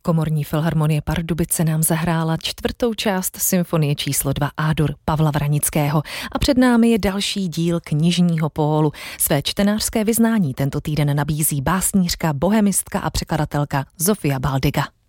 Komorní filharmonie Pardubice nám zahrála 4. část symfonie číslo 2 A-dur Pavla Vranického a před námi je další díl knižního pólu. Své čtenářské vyznání tento týden nabízí básnířka, bohemistka a překladatelka Zofia Baldiga.